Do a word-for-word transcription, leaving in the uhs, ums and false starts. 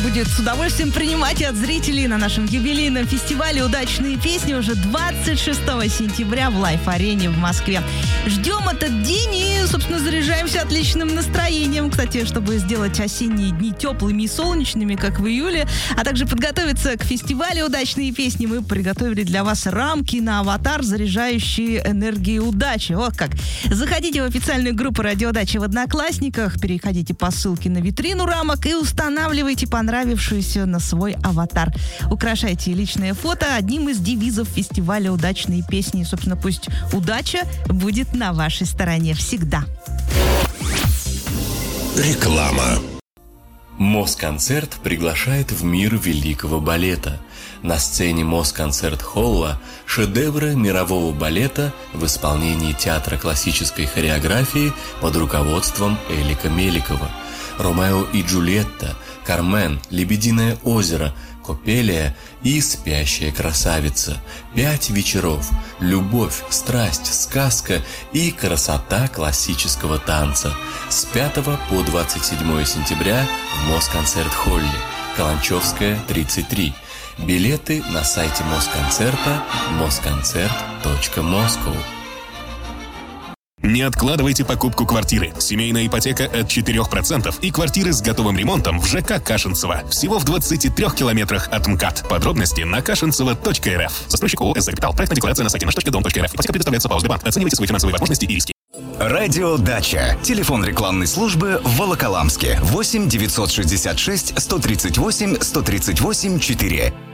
будет с удовольствием принимать от зрителей на нашем юбилейном фестивале «Удачные песни» уже двадцать шестого сентября в Лайф-арене в Москве. Ждем этот день и, собственно, заряжаемся отличным настроением. Кстати, чтобы сделать осенние дни теплыми и солнечными, как в июле, а также подготовиться к фестивалю «Удачные песни», мы приготовили для вас рамки на аватар, заряжающие энергией удачи. Вот как. Заходите в официальную группу «Радио Дача» в Одноклассниках, переходите по ссылке на витрину рамок и устанавливайте понравившуюся на свой аватар. Украшайте личное фото одним из девизов фестиваля «Удачные песни». Собственно, пусть удача будет на вашей стороне всегда. Реклама. Москонцерт приглашает в мир великого балета. На сцене Москонцерт-холла шедевры мирового балета в исполнении театра классической хореографии под руководством Элика Меликова. «Ромео и Джульетта», «Кармен», «Лебединое озеро», «Копелия» и «Спящая красавица». Пять вечеров. Любовь, страсть, сказка и красота классического танца. С пятого по двадцать седьмое сентября в Москонцерт-холле. Каланчевская, тридцать три. Билеты на сайте Москонцерта москонцерт точка москоу. Не откладывайте покупку квартиры. Семейная ипотека от четырех процентов и квартиры с готовым ремонтом в ЖК Кашинцево. Всего в двадцати трёх километрах от МКАД. Подробности на кашинцево точка эр эф. Застройщик ООО «СЗ Капитал». Проектная декларация на сайте наш точка дом точка эр эф. Ипотека предоставляется по ОСББанк. Оценивайте свои финансовые возможности и риски. Радио Дача. Телефон рекламной службы в Волоколамске. восемь девятьсот шестьдесят шесть сто тридцать восемь сто тридцать восемь четыре.